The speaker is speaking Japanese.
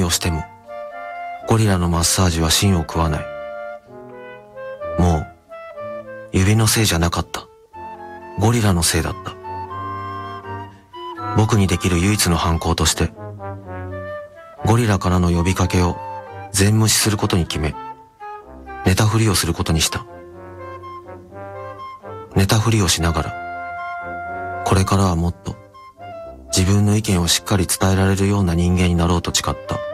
をしても、ゴリラのマッサージは芯を食わない。もう、指のせいじゃなかった。ゴリラのせいだった。僕にできる唯一の反抗として、ゴリラからの呼びかけを全無視することに決め、寝たふりをすることにした。寝たふりをしながら、これからはもっと自分の意見をしっかり伝えられるような人間になろうと誓った。